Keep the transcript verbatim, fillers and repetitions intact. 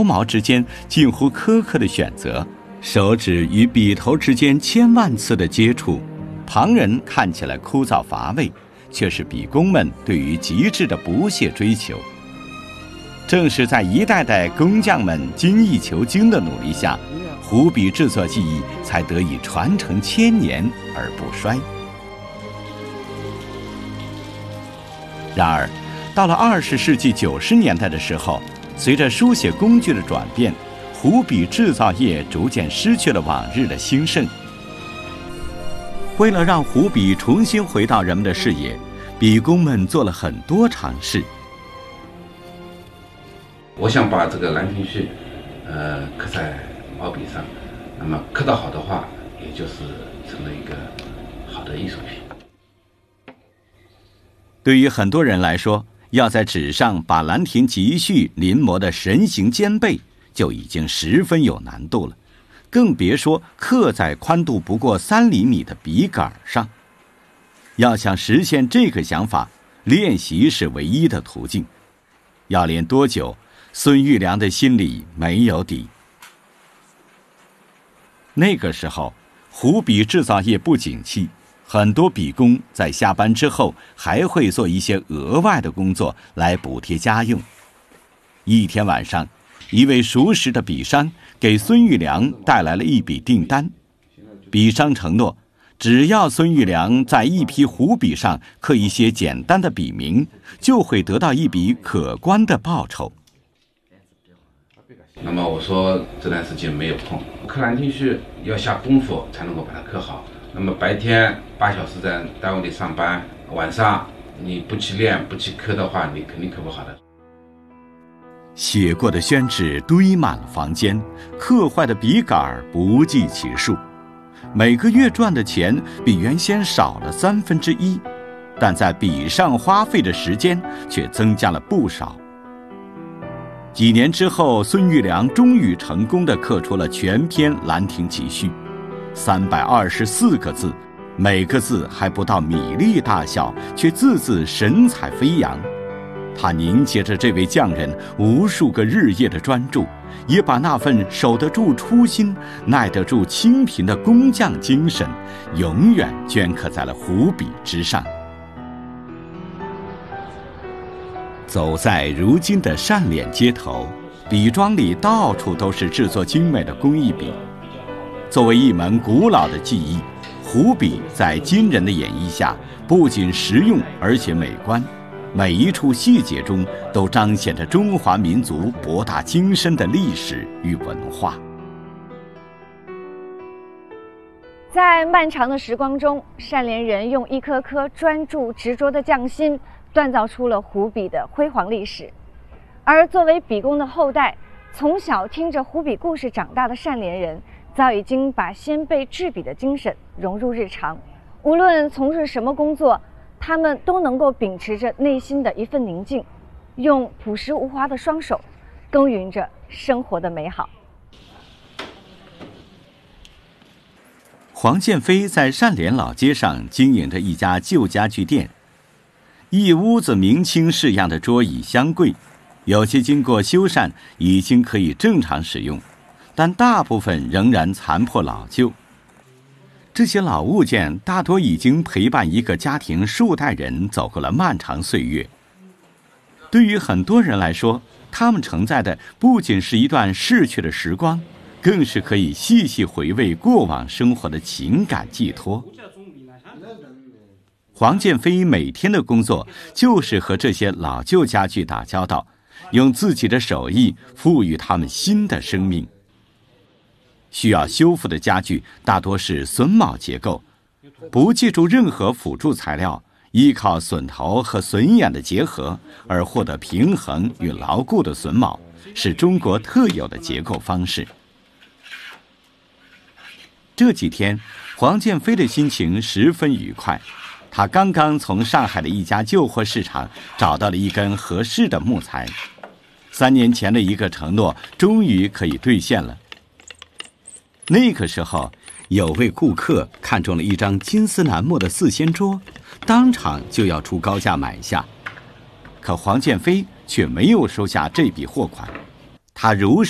毫毛之间近乎苛刻的选择，手指与笔头之间千万次的接触，旁人看起来枯燥乏味，却是笔工们对于极致的不懈追求。正是在一代代工匠们精益求精的努力下，湖笔制作技艺才得以传承千年而不衰。然而，到了二十世纪九十年代的时候，随着书写工具的转变，湖笔制造业逐渐失去了往日的兴盛。为了让湖笔重新回到人们的视野，笔工们做了很多尝试。 我想把这个兰亭序，呃，刻在毛笔上，那么刻得好的话，也就是成了一个好的艺术品。 对于很多人来说，要在纸上把兰亭集序临摹的神形兼备，就已经十分有难度了，更别说刻在宽度不过三厘米的笔杆上。要想实现这个想法，练习是唯一的途径。要练多久，孙玉良的心里没有底。那个时候，湖笔制造业不景气，很多笔工在下班之后还会做一些额外的工作来补贴家用。一天晚上，一位熟识的笔商给孙玉良带来了一笔订单，笔商承诺，只要孙玉良在一批湖笔上刻一些简单的笔名，就会得到一笔可观的报酬。 那么我说这段时间没有空，刻兰亭序要下功夫才能够把它刻好。那么白天八小时在单位里上班，晚上你不去练不去刻的话，你肯定刻不好的。 写过的宣纸堆满了房间，刻坏的笔杆不计其数，每个月赚的钱比原先少了三分之一，但在笔上花费的时间却增加了不少。几年之后，孙玉良终于成功地刻出了全篇《兰亭集序》，三百二十四个字，每个字还不到米粒大小，却字字神采飞扬。他凝结着这位匠人无数个日夜的专注，也把那份守得住初心、耐得住清贫的工匠精神，永远镌刻在了湖笔之上。走在如今的单脸街头，笔庄里到处都是制作精美的工艺笔。作为一门古老的技艺，湖笔在今人的演绎下，不仅实用而且美观，每一处细节中都彰显着中华民族博大精深的历史与文化。 在漫长的时光中，单连人用一颗颗专注执着的匠心，锻造出了湖笔的辉煌历史。而作为笔工的后代，从小听着湖笔故事长大的单连人，早已经把先辈制笔的精神融入日常。无论从事什么工作，他们都能够秉持着内心的一份宁静，用朴实无华的双手耕耘着生活的美好。 黄建飞在单连老街上经营着一家旧家具店，一屋子明清式样的桌椅箱柜，有些经过修缮已经可以正常使用，但大部分仍然残破老旧。这些老物件大多已经陪伴一个家庭数代人走过了漫长岁月。对于很多人来说，他们承载的不仅是一段逝去的时光，更是可以细细回味过往生活的情感寄托。黄建飞每天的工作就是和这些老旧家具打交道，用自己的手艺赋予它们新的生命。需要修复的家具大多是榫卯结构，不借助任何辅助材料，依靠榫头和榫眼的结合而获得平衡与牢固的榫卯，是中国特有的结构方式。这几天，黄建飞的心情十分愉快。他刚刚从上海的一家旧货市场找到了一根合适的木材，三年前的一个承诺终于可以兑现了。那个时候，有位顾客看中了一张金丝楠木的四仙桌，当场就要出高价买下，可黄建飞却没有收下这笔货款，他如实